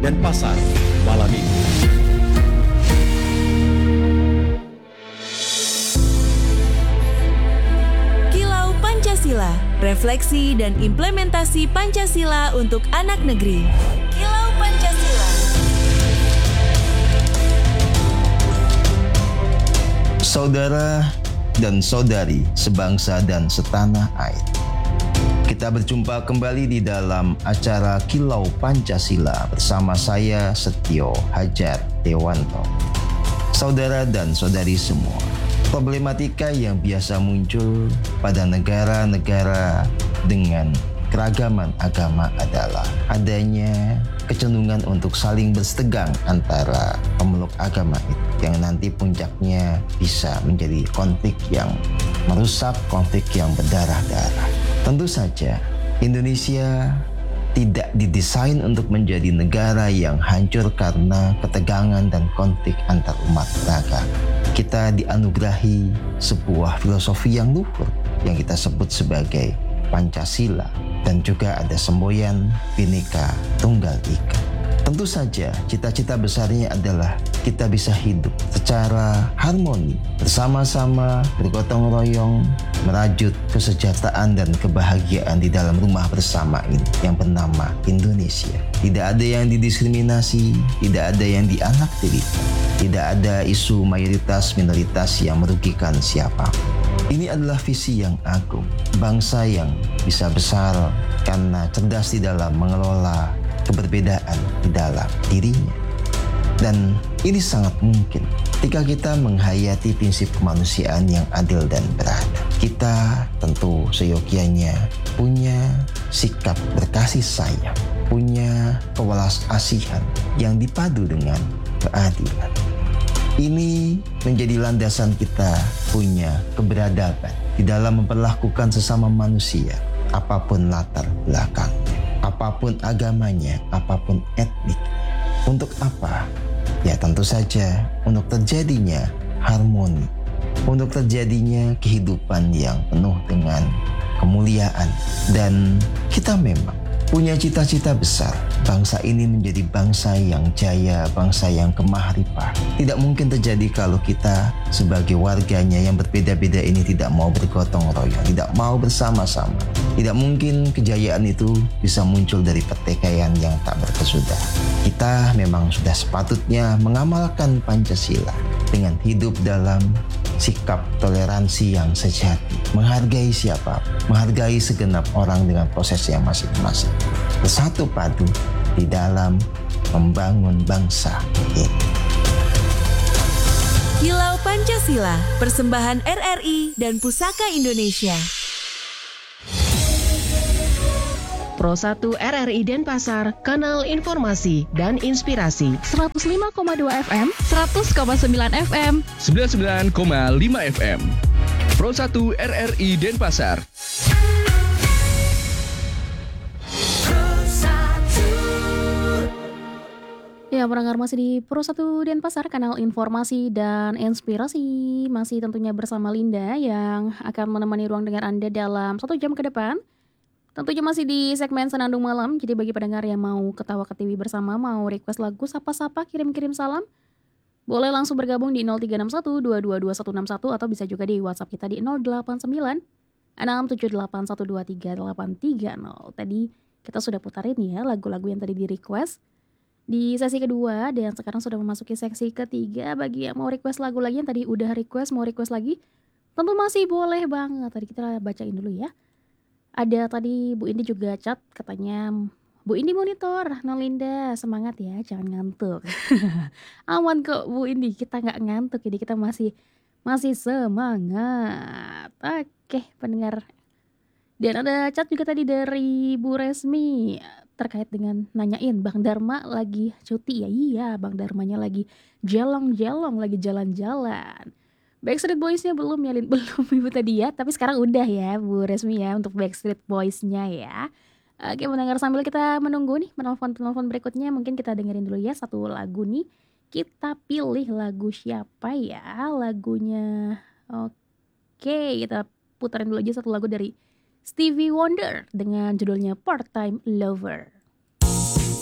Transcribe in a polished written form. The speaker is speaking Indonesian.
dan Pasar malam ini. Kilau Pancasila, refleksi dan implementasi Pancasila untuk anak negeri. Kilau Pancasila. Saudara dan saudari sebangsa dan setanah air, kita berjumpa kembali di dalam acara Kilau Pancasila bersama saya Setio Hajar Dewanto. Saudara dan saudari semua, problematika yang biasa muncul pada negara-negara dengan keragaman agama adalah adanya kecenderungan untuk saling bersetegang antara pemeluk agama itu, yang nanti puncaknya bisa menjadi konflik yang merusak, konflik yang berdarah-darah. Tentu saja Indonesia tidak didesain untuk menjadi negara yang hancur karena ketegangan dan konflik antar umat beragama. Kita dianugerahi sebuah filosofi yang luhur yang kita sebut sebagai Pancasila, dan juga ada semboyan Bhinneka Tunggal Ika. Tentu saja cita-cita besarnya adalah kita bisa hidup secara harmoni, bersama-sama, bergotong royong, merajut kesejahteraan dan kebahagiaan di dalam rumah bersama ini yang bernama Indonesia. Tidak ada yang didiskriminasi, tidak ada yang dianaktirikan, tidak ada isu mayoritas minoritas yang merugikan siapa. Ini adalah visi yang agung, bangsa yang bisa besar karena cerdas di dalam mengelola keberbedaan di dalam dirinya. Dan ini sangat mungkin ketika kita menghayati prinsip kemanusiaan yang adil dan beradab. Kita tentu seyogianya punya sikap berkasih sayang, punya kewelas asihan yang dipadu dengan keadilan. Ini menjadi landasan kita punya keberadaban di dalam memperlakukan sesama manusia, apapun latar belakangnya, apapun agamanya, apapun etnik. Untuk apa? Ya tentu saja untuk terjadinya harmoni, untuk terjadinya kehidupan yang penuh dengan kemuliaan. Dan kita memang punya cita-cita besar, bangsa ini menjadi bangsa yang jaya, bangsa yang kemahrifah. Tidak mungkin terjadi kalau kita sebagai warganya yang berbeda-beda ini tidak mau bergotong royong, tidak mau bersama-sama. Tidak mungkin kejayaan itu bisa muncul dari pertikaian yang tak berkesudahan. Kita memang sudah sepatutnya mengamalkan Pancasila dengan hidup dalam sikap toleransi yang sejati, menghargai siapa, menghargai segenap orang dengan prosesnya masing-masing, bersatu padu di dalam membangun bangsa ini. Kilau Pancasila, persembahan RRI dan Pusaka Indonesia. Pro 1 RRI Denpasar, kanal informasi dan inspirasi. 105,2 FM, 100,9 FM, 99,5 FM. Pro 1 RRI Denpasar. Ya, pendengar masih di Pro 1 Denpasar, kanal informasi dan inspirasi. Masih tentunya bersama Linda yang akan menemani ruang dengar Anda dalam 1 jam ke depan. Tentunya masih di segmen Senandung Malam. Jadi bagi pendengar yang mau ketawa ke TV bersama, mau request lagu, sapa-sapa, kirim-kirim salam, boleh langsung bergabung di 0361 222 161 atau bisa juga di WhatsApp kita di 089 678123830. Tadi kita sudah putarin ya lagu-lagu yang tadi di request di sesi kedua, dan sekarang sudah memasuki seksi ketiga. Bagi yang mau request lagu lagi, yang tadi udah request, mau request lagi, tentu masih boleh banget. Tadi kita bacain dulu ya. Ada tadi Bu Indi juga chat, katanya Bu Indi monitor, Nolinda semangat ya, jangan ngantuk. Aman kok Bu Indi, kita nggak ngantuk, jadi kita masih semangat. Oke pendengar. Dan ada chat juga tadi dari Bu Resmi terkait dengan nanyain Bang Dharma lagi cuti ya. Iya, Bang Dharmanya lagi jelong-jelong, lagi jalan-jalan. Backstreet Boys-nya belum ya, belum Ibu tadi ya. Tapi sekarang udah ya Bu Resmi ya untuk Backstreet Boys-nya ya. Oke mendengar, sambil kita menunggu nih penelpon berikutnya, mungkin kita dengerin dulu ya satu lagu nih. Kita pilih lagu siapa ya lagunya. Oke, kita putarin dulu aja satu lagu dari Stevie Wonder dengan judulnya Part Time Lover.